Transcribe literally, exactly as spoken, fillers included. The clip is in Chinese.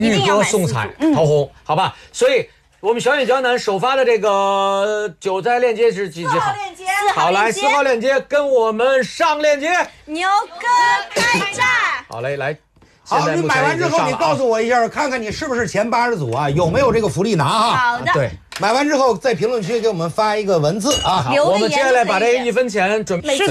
玉哥送彩桃红，好吧？所以我们小野江南首发的这个韭菜链接是几几号？ 链接， 好，来四号链接跟我们上链接。 牛哥开战。 好嘞，来。 好，你买完之后你告诉我一下，看看你是不是前八十组啊，有没有这个福利拿哈？ 好的。 对， 买完之后在评论区给我们发一个文字啊。 好，我们接下来把这个一分钱准备。